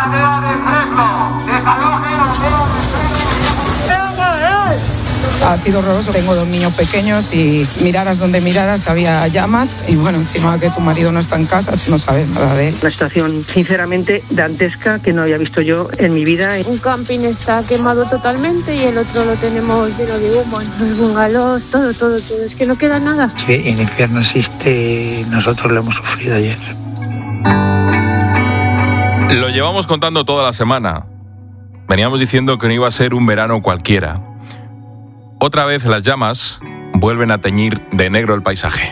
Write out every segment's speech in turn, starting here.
aldea de Fresno. Desalojen la aldea de Fresno. Ha sido horroroso. Tengo 2 niños pequeños y miraras donde miraras había llamas y bueno, encima que tu marido no está en casa, tú no sabes nada de él. Una situación sinceramente dantesca que no había visto yo en mi vida. Un camping está quemado totalmente y el otro lo tenemos lleno de humo. Los bungalows, todo. Es que no queda nada. Sí, el infierno existe, nosotros lo hemos sufrido ayer. Lo llevamos contando toda la semana. Veníamos diciendo que no iba a ser un verano cualquiera. Otra vez las llamas vuelven a teñir de negro el paisaje.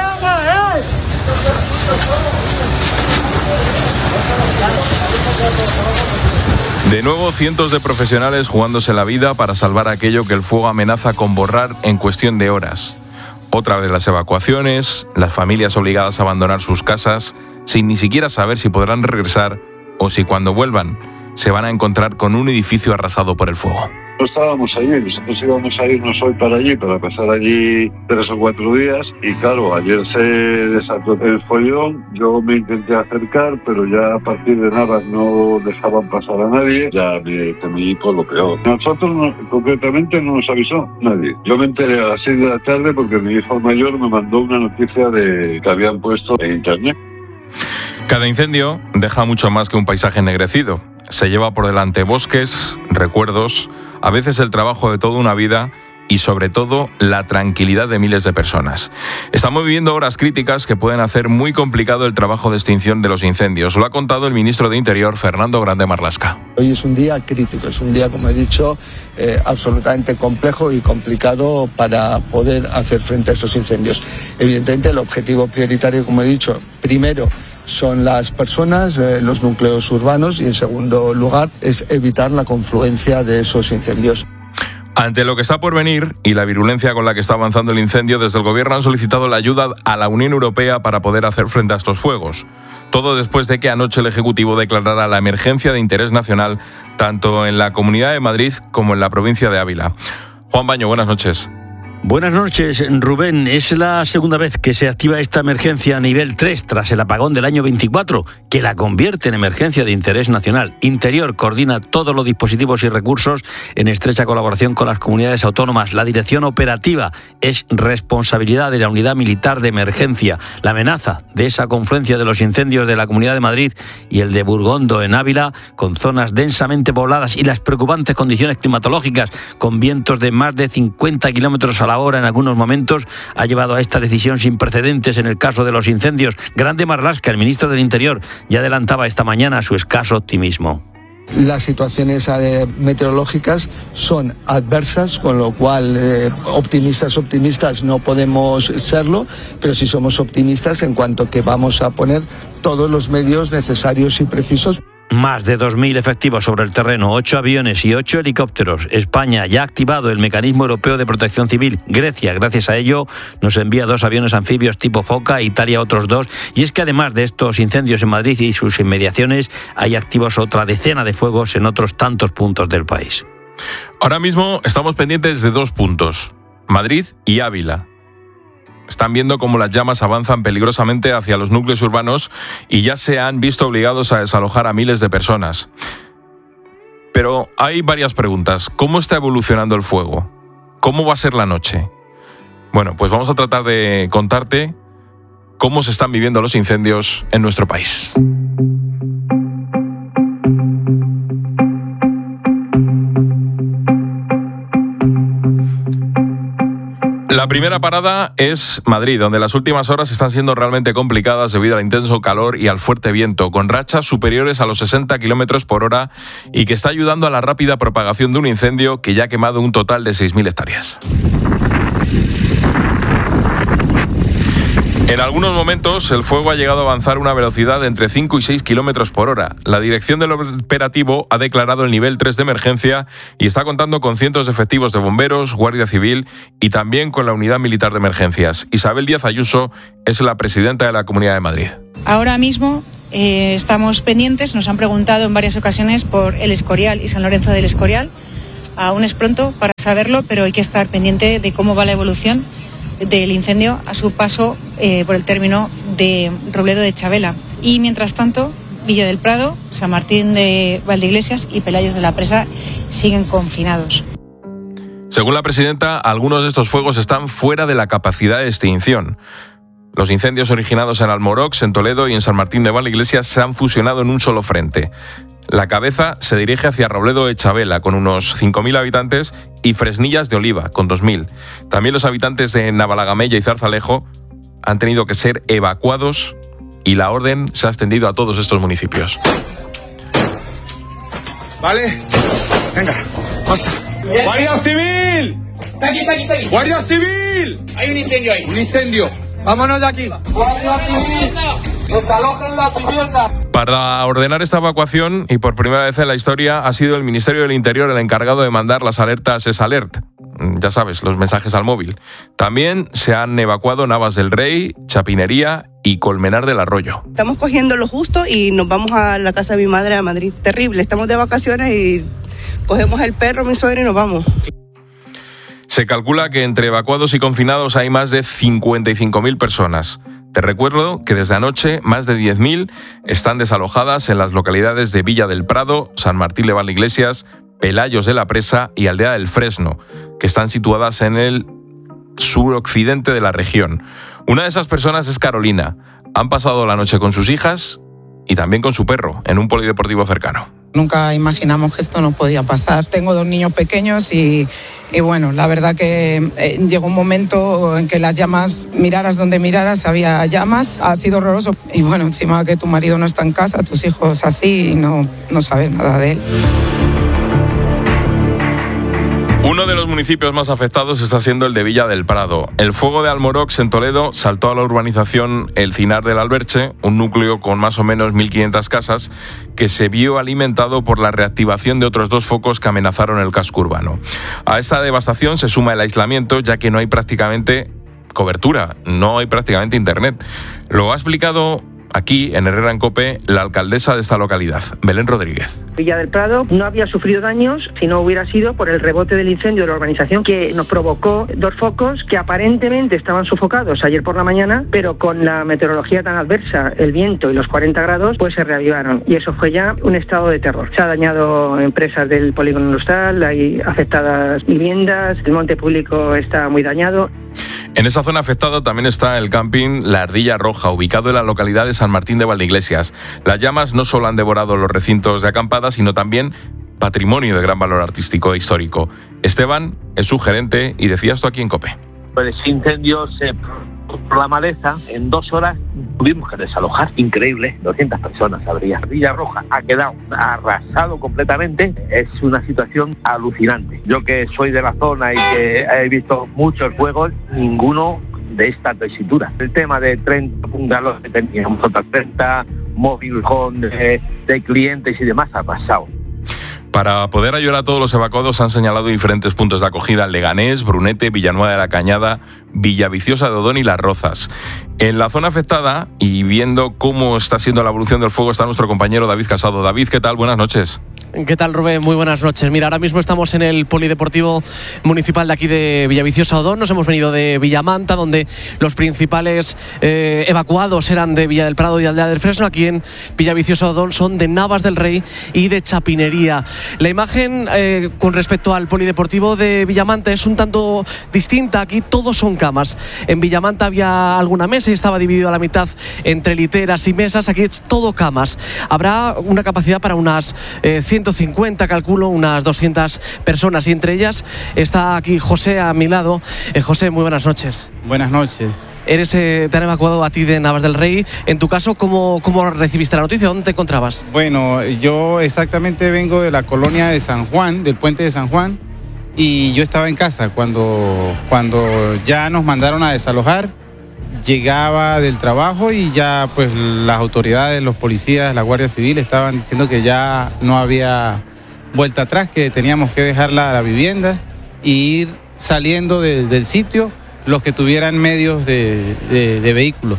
De nuevo, cientos de profesionales jugándose la vida para salvar aquello que el fuego amenaza con borrar en cuestión de horas. Otra vez las evacuaciones, las familias obligadas a abandonar sus casas sin ni siquiera saber si podrán regresar o si cuando vuelvan se van a encontrar con un edificio arrasado por el fuego. No estábamos allí, nosotros íbamos a irnos hoy para allí, para pasar allí 3 o 4 días y claro, ayer se desató el follón, yo me intenté acercar, pero ya a partir de Navas no dejaban pasar a nadie, ya me temí por lo peor. Nosotros concretamente no nos avisó nadie. Yo me enteré a las 6 de la tarde porque mi hijo mayor me mandó una noticia que habían puesto en internet. Cada incendio deja mucho más que un paisaje ennegrecido. Se lleva por delante bosques, recuerdos, a veces el trabajo de toda una vida y sobre todo la tranquilidad de miles de personas. Estamos viviendo horas críticas que pueden hacer muy complicado el trabajo de extinción de los incendios. Lo ha contado el ministro de Interior, Fernando Grande Marlaska. Hoy es un día crítico, es un día, como he dicho, absolutamente complejo y complicado para poder hacer frente a estos incendios. Evidentemente, el objetivo prioritario, como he dicho, primero, son las personas, los núcleos urbanos y en segundo lugar es evitar la confluencia de esos incendios. Ante lo que está por venir y la virulencia con la que está avanzando el incendio, desde el Gobierno han solicitado la ayuda a la Unión Europea para poder hacer frente a estos fuegos. Todo después de que anoche el Ejecutivo declarara la emergencia de interés nacional tanto en la Comunidad de Madrid como en la provincia de Ávila. Juan Baño, buenas noches. Buenas noches, Rubén. Es la segunda vez que se activa esta emergencia a nivel 3 tras el apagón del año 24, que la convierte en emergencia de interés nacional. Interior coordina todos los dispositivos y recursos en estrecha colaboración con las comunidades autónomas. La dirección operativa es responsabilidad de la Unidad Militar de Emergencia. La amenaza de esa confluencia de los incendios de la Comunidad de Madrid y el de Burgondo en Ávila, con zonas densamente pobladas y las preocupantes condiciones climatológicas, con vientos de más de 50 kilómetros a la hora en algunos momentos, ha llevado a esta decisión sin precedentes en el caso de los incendios. Grande Marlaska, el ministro del Interior, ya adelantaba esta mañana su escaso optimismo. Las situaciones meteorológicas son adversas, con lo cual optimistas no podemos serlo, pero sí somos optimistas en cuanto que vamos a poner todos los medios necesarios y precisos. Más de 2.000 efectivos sobre el terreno, 8 aviones y 8 helicópteros. España ya ha activado el Mecanismo Europeo de Protección Civil. Grecia, gracias a ello, nos envía 2 aviones anfibios tipo Foca, Italia otros 2. Y es que además de estos incendios en Madrid y sus inmediaciones, hay activos otra decena de fuegos en otros tantos puntos del país. Ahora mismo estamos pendientes de 2 puntos, Madrid y Ávila. Están viendo cómo las llamas avanzan peligrosamente hacia los núcleos urbanos y ya se han visto obligados a desalojar a miles de personas. Pero hay varias preguntas. ¿Cómo está evolucionando el fuego? ¿Cómo va a ser la noche? Bueno, pues vamos a tratar de contarte cómo se están viviendo los incendios en nuestro país. La primera parada es Madrid, donde las últimas horas están siendo realmente complicadas debido al intenso calor y al fuerte viento, con rachas superiores a los 60 kilómetros por hora y que está ayudando a la rápida propagación de un incendio que ya ha quemado un total de 6.000 hectáreas. En algunos momentos, el fuego ha llegado a avanzar a una velocidad de entre 5 y 6 kilómetros por hora. La dirección del operativo ha declarado el nivel 3 de emergencia y está contando con cientos de efectivos de bomberos, Guardia Civil y también con la Unidad Militar de Emergencias. Isabel Díaz Ayuso es la presidenta de la Comunidad de Madrid. Ahora mismo estamos pendientes, nos han preguntado en varias ocasiones por El Escorial y San Lorenzo del Escorial. Aún es pronto para saberlo, pero hay que estar pendiente de cómo va la evolución del incendio a su paso por el término de Robledo de Chavela. Y mientras tanto, Villa del Prado, San Martín de Valdeiglesias y Pelayos de la Presa siguen confinados. Según la presidenta, algunos de estos fuegos están fuera de la capacidad de extinción. Los incendios originados en Almorox, en Toledo y en San Martín de Valdeiglesias se han fusionado en un solo frente. La cabeza se dirige hacia Robledo de Chabela, con unos 5.000 habitantes, y Fresnillas de Oliva, con 2.000. También los habitantes de Navalagamella y Zarzalejo han tenido que ser evacuados y la orden se ha extendido a todos estos municipios. Vale, venga, basta. ¡Guardia Civil! Está aquí. ¡Guardia Civil! Hay un incendio ahí. Un incendio. Vámonos de aquí. ¡Guardia Civil! ¡Desalojen la vivienda! Para ordenar esta evacuación, y por primera vez en la historia, ha sido el Ministerio del Interior el encargado de mandar las alertas S-Alert. Ya sabes, los mensajes al móvil. También se han evacuado Navas del Rey, Chapinería y Colmenar del Arroyo. Estamos cogiendo lo justo y nos vamos a la casa de mi madre a Madrid. Terrible, estamos de vacaciones y cogemos el perro, mi suegra y nos vamos. Se calcula que entre evacuados y confinados hay más de 55.000 personas. Te recuerdo que desde anoche más de 10.000 están desalojadas en las localidades de Villa del Prado, San Martín de Valdeiglesias, Pelayos de la Presa y Aldea del Fresno, que están situadas en el suroccidente de la región. Una de esas personas es Carolina. Han pasado la noche con sus hijas y también con su perro en un polideportivo cercano. Nunca imaginamos que esto no podía pasar. Tengo 2 niños pequeños y bueno, la verdad que llegó un momento en que las llamas, miraras donde miraras, había llamas. Ha sido horroroso. Y bueno, encima que tu marido no está en casa, tus hijos así y no sabes nada de él. Uno de los municipios más afectados está siendo el de Villa del Prado. El fuego de Almorox, en Toledo, saltó a la urbanización El Cinar del Alberche, un núcleo con más o menos 1.500 casas, que se vio alimentado por la reactivación de otros 2 focos que amenazaron el casco urbano. A esta devastación se suma el aislamiento, ya que no hay prácticamente cobertura, no hay prácticamente internet. Lo ha explicado aquí, en Herrera en COPE, la alcaldesa de esta localidad, Belén Rodríguez. Villa del Prado no había sufrido daños si no hubiera sido por el rebote del incendio de la urbanización que nos provocó 2 focos que aparentemente estaban sofocados ayer por la mañana, pero con la meteorología tan adversa, el viento y los 40 grados, pues se reavivaron. Y eso fue ya un estado de terror. Se ha dañado empresas del polígono industrial, hay afectadas viviendas, el monte público está muy dañado. En esa zona afectada también está el camping La Ardilla Roja, ubicado en la localidad de San Martín de Valdeiglesias. Las llamas no solo han devorado los recintos de acampada, sino también patrimonio de gran valor artístico e histórico. Esteban es su gerente y decía esto aquí en COPE. Pues ese incendio se por la maleza, en 2 horas tuvimos que desalojar, increíble, 200 personas habría. La Ardilla Roja ha quedado arrasado completamente, es una situación alucinante. Yo que soy de la zona y que he visto muchos fuegos, ninguno de esta tesitura. El tema de 30 bungalows que teníamos, otras 30 móvil home de clientes y demás ha pasado. Para poder ayudar a todos los evacuados han señalado diferentes puntos de acogida: Leganés, Brunete, Villanueva de la Cañada, Villaviciosa de Odón y Las Rozas. En la zona afectada, y viendo cómo está siendo la evolución del fuego, está nuestro compañero David Casado. David, ¿qué tal? Buenas noches. ¿Qué tal, Rubén? Muy buenas noches. Mira, ahora mismo estamos en el Polideportivo Municipal de aquí de Villaviciosa Odón. Nos hemos venido de Villamanta, donde los principales evacuados eran de Villa del Prado y Aldea del Fresno. Aquí en Villaviciosa Odón son de Navas del Rey y de Chapinería. La imagen con respecto al Polideportivo de Villamanta es un tanto distinta. Aquí todos son camas. En Villamanta había alguna mesa y estaba dividido a la mitad entre literas y mesas. Aquí todo camas. Habrá una capacidad para unas 150, calculo, unas 200 personas, y entre ellas está aquí José a mi lado. José, muy buenas noches. Buenas noches. Te han evacuado a ti de Navas del Rey. En tu caso, ¿cómo recibiste la noticia? ¿Dónde te encontrabas? Bueno, yo exactamente vengo de la colonia de San Juan, del puente de San Juan, y yo estaba en casa cuando ya nos mandaron a desalojar. Llegaba del trabajo y ya pues las autoridades, los policías, la Guardia Civil estaban diciendo que ya no había vuelta atrás, que teníamos que dejar la vivienda e ir saliendo del sitio los que tuvieran medios de vehículo.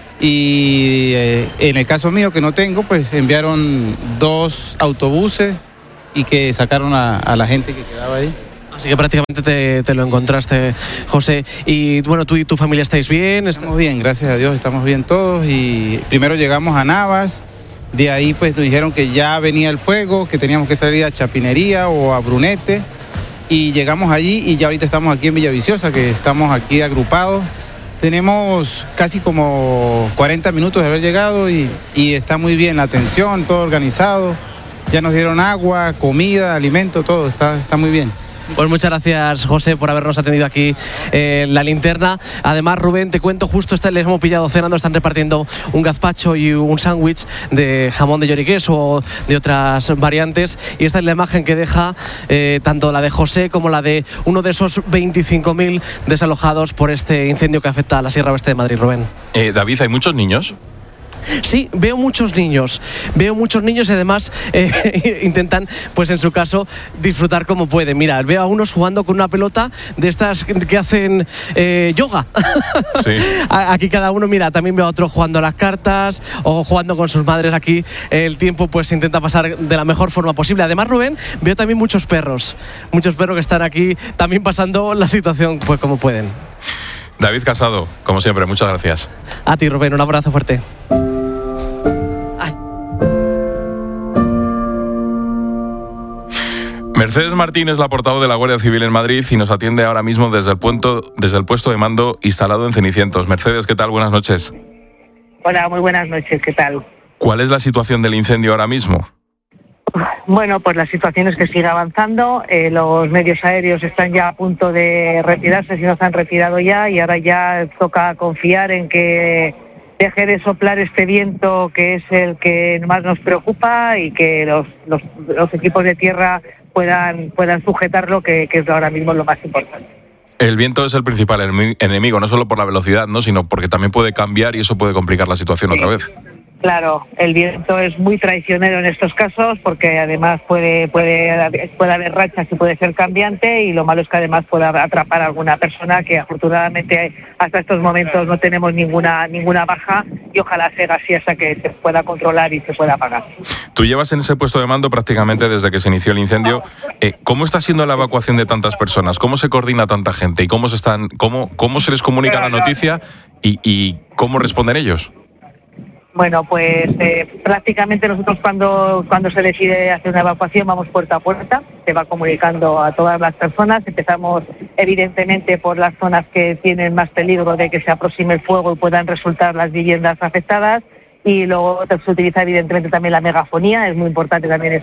Y en el caso mío, que no tengo, pues enviaron 2 autobuses y que sacaron a la gente que quedaba ahí. Así que prácticamente te lo encontraste, José. Y bueno, tú y tu familia estáis bien. Estamos bien, gracias a Dios, estamos bien todos. Y primero llegamos a Navas De ahí pues nos dijeron que ya venía el fuego, que teníamos que salir a Chapinería o a Brunete, y llegamos allí y ya ahorita estamos aquí en Villaviciosa, que estamos aquí agrupados. Tenemos casi como 40 minutos de haber llegado y está muy bien la atención, todo organizado. Ya nos dieron agua, comida, alimento, todo, está muy bien. Pues muchas gracias, José, por habernos atendido aquí en La Linterna. Además, Rubén, te cuento, justo les hemos pillado cenando, están repartiendo un gazpacho y un sándwich de jamón de lloriqués o de otras variantes. Y esta es la imagen que deja tanto la de José como la de uno de esos 25.000 desalojados por este incendio que afecta a la Sierra Oeste de Madrid, Rubén. David, ¿hay muchos niños? Sí, veo muchos niños y además intentan, pues en su caso, disfrutar como pueden. Mira, veo a unos jugando con una pelota de estas que hacen yoga. Sí. Aquí cada uno, mira, también veo a otro jugando a las cartas o jugando con sus madres. Aquí el tiempo pues se intenta pasar de la mejor forma posible. Además, Rubén, veo también muchos perros que están aquí también pasando la situación pues como pueden. David Casado, como siempre, muchas gracias. A ti, Rubén, un abrazo fuerte. Mercedes Martín es la portavoz de la Guardia Civil en Madrid y nos atiende ahora mismo desde el puesto de mando instalado en Cenicientos. Mercedes, ¿qué tal? Buenas noches. Hola, muy buenas noches, ¿qué tal? ¿Cuál es la situación del incendio ahora mismo? Bueno, pues la situación es que sigue avanzando, los medios aéreos están ya a punto de retirarse, si no se han retirado ya, y ahora ya toca confiar en que deje de soplar este viento que es el que más nos preocupa y que los equipos de tierra puedan sujetarlo, que es ahora mismo lo más importante. El viento es el principal enemigo, no solo por la velocidad, ¿no?, sino porque también puede cambiar y eso puede complicar la situación otra vez. Claro, el viento es muy traicionero en estos casos porque además puede haber rachas y puede ser cambiante, y lo malo es que además puede atrapar a alguna persona, que afortunadamente hasta estos momentos no tenemos ninguna baja, y ojalá sea así hasta que se pueda controlar y se pueda apagar. Tú llevas en ese puesto de mando prácticamente desde que se inició el incendio. ¿Cómo está siendo la evacuación de tantas personas? ¿Cómo se coordina tanta gente? ¿Y cómo se les comunica la noticia y cómo responden ellos? Bueno, pues prácticamente nosotros cuando se decide hacer una evacuación vamos puerta a puerta, se va comunicando a todas las personas. Empezamos evidentemente por las zonas que tienen más peligro de que se aproxime el fuego y puedan resultar las viviendas afectadas, y luego se utiliza evidentemente también la megafonía, es muy importante también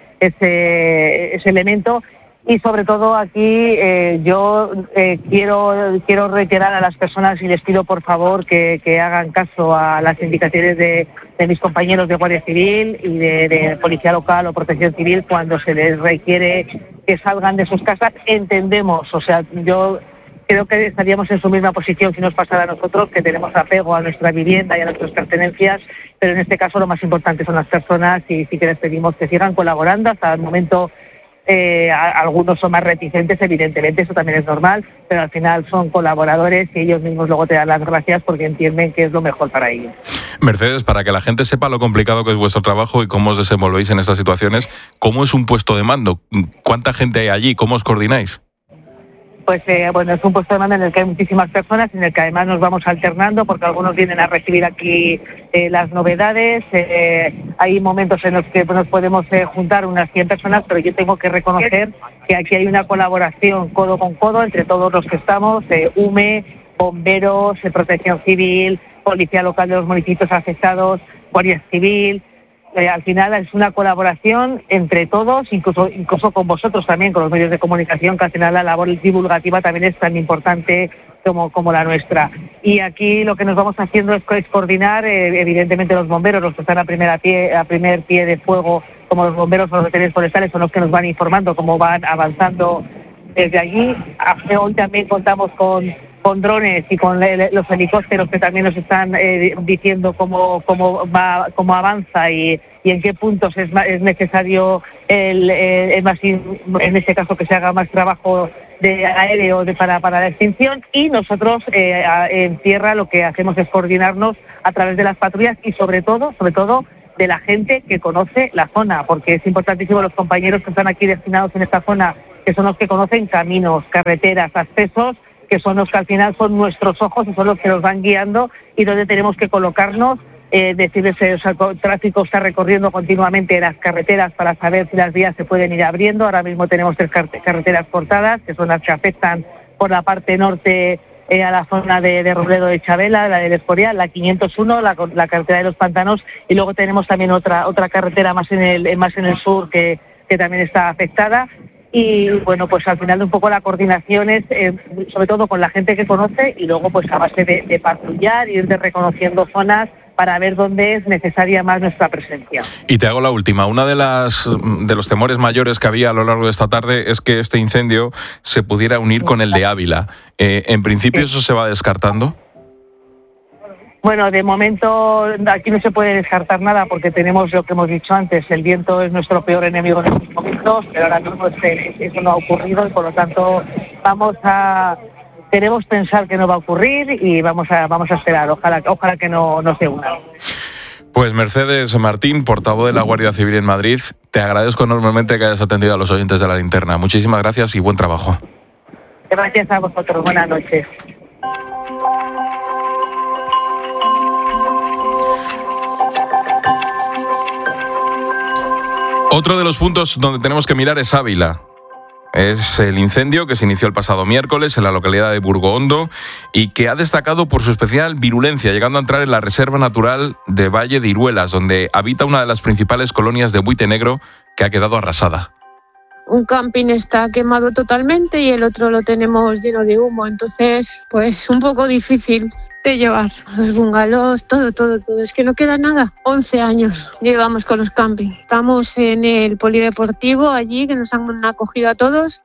ese elemento. Y sobre todo aquí yo quiero reiterar a las personas y les pido por favor que hagan caso a las indicaciones de mis compañeros de Guardia Civil y de Policía Local o Protección Civil cuando se les requiere que salgan de sus casas. Entendemos, o sea, yo creo que estaríamos en su misma posición si nos pasara a nosotros, que tenemos apego a nuestra vivienda y a nuestras pertenencias, pero en este caso lo más importante son las personas, y sí que les pedimos que sigan colaborando hasta el momento. Algunos son más reticentes, evidentemente, eso también es normal, pero al final son colaboradores y ellos mismos luego te dan las gracias porque entienden que es lo mejor para ellos. Mercedes, para que la gente sepa lo complicado que es vuestro trabajo y cómo os desenvolvéis en estas situaciones, ¿cómo es un puesto de mando? ¿Cuánta gente hay allí? ¿Cómo os coordináis? Pues bueno, es un puesto de mando en el que hay muchísimas personas, en el que además nos vamos alternando porque algunos vienen a recibir aquí las novedades. Hay momentos en los que nos podemos juntar unas 100 personas, pero yo tengo que reconocer que aquí hay una colaboración codo con codo entre todos los que estamos, UME, bomberos, Protección Civil, Policía Local de los municipios afectados, Guardia Civil. Al final es una colaboración entre todos, incluso con vosotros también, con los medios de comunicación, que al final la labor divulgativa también es tan importante como la nuestra. Y aquí lo que nos vamos haciendo es coordinar, evidentemente los bomberos, los que están a primer pie de fuego, como los bomberos o los veterinarios forestales, son los que nos van informando cómo van avanzando desde allí. Hoy también contamos con drones y con los helicópteros que también nos están diciendo cómo avanza y en qué puntos es necesario en este caso que se haga más trabajo de aéreo para la extinción. Y nosotros en tierra lo que hacemos es coordinarnos a través de las patrullas y sobre todo de la gente que conoce la zona, porque es importantísimo los compañeros que están aquí destinados en esta zona, que son los que conocen caminos, carreteras, accesos, que son los que al final son nuestros ojos y son los que nos van guiando y donde tenemos que colocarnos decirles, o sea, el tráfico está recorriendo continuamente las carreteras para saber si las vías se pueden ir abriendo. Ahora mismo tenemos 3 carreteras cortadas, que son las que afectan por la parte norte a la zona de Robledo de Chabela, la del Escorial, la 501, la carretera de los Pantanos, y luego tenemos también otra carretera más en el sur que también está afectada. Y bueno, pues al final un poco la coordinación es sobre todo con la gente que conoce, y luego pues a base de patrullar y ir reconociendo zonas para ver dónde es necesaria más nuestra presencia. Y te hago la última. Una de los temores mayores que había a lo largo de esta tarde es que este incendio se pudiera unir con el de Ávila. ¿En principio eso se va descartando? Bueno, de momento aquí no se puede descartar nada porque tenemos lo que hemos dicho antes, el viento es nuestro peor enemigo en estos momentos, pero ahora mismo eso no ha ocurrido y por lo tanto queremos pensar que no va a ocurrir y vamos a esperar, ojalá que no se una. Pues Mercedes Martín, portavoz de la Guardia Civil en Madrid, te agradezco enormemente que hayas atendido a los oyentes de La Linterna. Muchísimas gracias y buen trabajo. Gracias a vosotros, buenas noches. Otro de los puntos donde tenemos que mirar es Ávila. Es el incendio que se inició el pasado miércoles en la localidad de Burgoondo y que ha destacado por su especial virulencia, llegando a entrar en la Reserva Natural de Valle de Iruelas, donde habita una de las principales colonias de buite negro que ha quedado arrasada. Un camping está quemado totalmente y el otro lo tenemos lleno de humo, entonces pues un poco difícil de llevar. Los bungalows, todo. Es que no queda nada. 11 años llevamos con los campings. Estamos en el polideportivo allí, que nos han acogido a todos.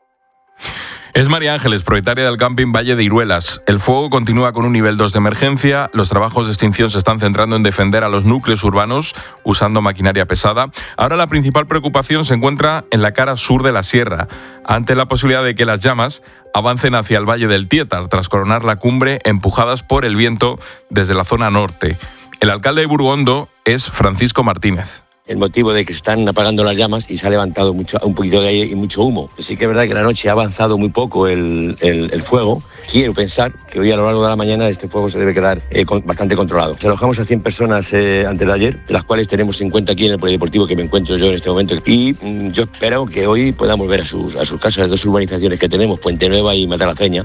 Es María Ángeles, propietaria del camping Valle de Iruelas. El fuego continúa con un nivel 2 de emergencia. Los trabajos de extinción se están centrando en defender a los núcleos urbanos usando maquinaria pesada. Ahora la principal preocupación se encuentra en la cara sur de la sierra, ante la posibilidad de que las llamas avancen hacia el Valle del Tietar, tras coronar la cumbre empujadas por el viento desde la zona norte. El alcalde de Burgoondo es Francisco Martínez. El motivo de que se están apagando las llamas y se ha levantado un poquito de aire y mucho humo. Sí que es verdad que la noche ha avanzado muy poco el fuego. Quiero pensar que hoy a lo largo de la mañana este fuego se debe quedar bastante controlado. Alojamos a 100 personas antes de ayer, de las cuales tenemos 50 aquí en el polideportivo que me encuentro yo en este momento. Y yo espero que hoy puedan volver a sus casas, las 2 urbanizaciones que tenemos, Puente Nueva y Matalaceña.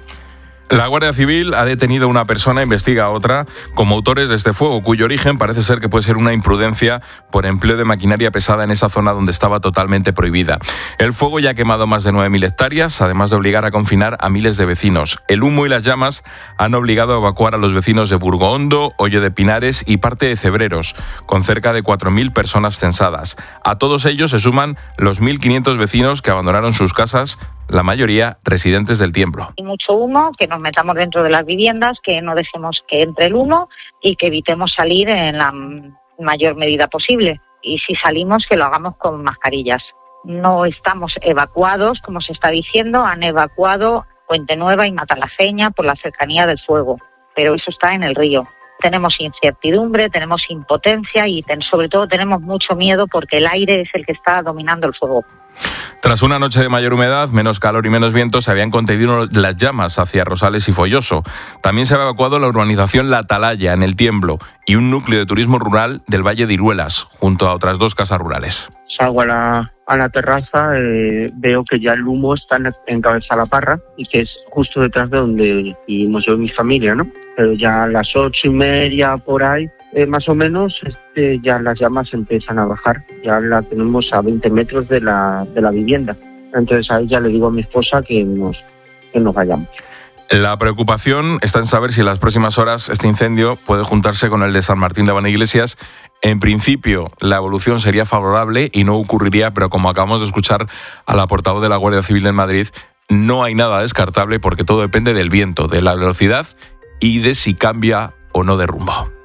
La Guardia Civil ha detenido a una persona, investiga a otra, como autores de este fuego, cuyo origen parece ser que puede ser una imprudencia por empleo de maquinaria pesada en esa zona donde estaba totalmente prohibida. El fuego ya ha quemado más de 9.000 hectáreas, además de obligar a confinar a miles de vecinos. El humo y las llamas han obligado a evacuar a los vecinos de Burgoondo, Hoyo de Pinares y parte de Cebreros, con cerca de 4.000 personas censadas. A todos ellos se suman los 1.500 vecinos que abandonaron sus casas, la mayoría residentes del Tiemblo. Hay mucho humo, que nos metamos dentro de las viviendas, que no dejemos que entre el humo y que evitemos salir en la mayor medida posible. Y si salimos, que lo hagamos con mascarillas. No estamos evacuados, como se está diciendo, han evacuado Puente Nueva y Matalaceña por la cercanía del fuego, pero eso está en el río. Tenemos incertidumbre, tenemos impotencia y sobre todo tenemos mucho miedo porque el aire es el que está dominando el fuego. Tras una noche de mayor humedad, menos calor y menos viento, se habían contenido las llamas hacia Rosales y Folloso. También se ha evacuado la urbanización La Atalaya, en el Tiemblo, y un núcleo de turismo rural del Valle de Iruelas, junto a otras 2 casas rurales. Salgo a la terraza, veo que ya el humo está en Cabeza la Parra, y que es justo detrás de donde vivimos yo y mi familia, ¿no? Pero ya a las 8:30 por ahí, más o menos, ya las llamas empiezan a bajar. Ya la tenemos a 20 metros de la vivienda. Entonces ahí ya le digo a mi esposa que nos vayamos. La preocupación está en saber si en las próximas horas este incendio puede juntarse con el de San Martín de Abaniglesias. En principio, la evolución sería favorable y no ocurriría, pero como acabamos de escuchar a la portavoz de la Guardia Civil en Madrid, no hay nada descartable porque todo depende del viento, de la velocidad y de si cambia o no de rumbo.